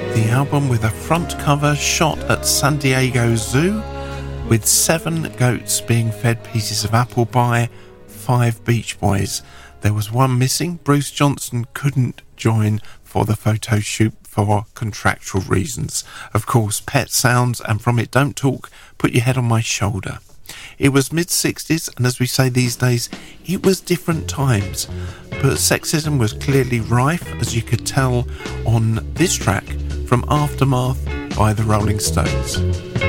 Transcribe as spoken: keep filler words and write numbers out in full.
The album with a front cover shot at San Diego Zoo, with seven goats being fed pieces of apple by five Beach Boys. There was one missing. Bruce Johnson couldn't join for the photo shoot for contractual reasons. Of course, Pet Sounds and From It Don't Talk, Put Your Head on My Shoulder. It was mid-sixties, and as we say these days, it was different times. But sexism was clearly rife, as you could tell on this track from Aftermath by the Rolling Stones.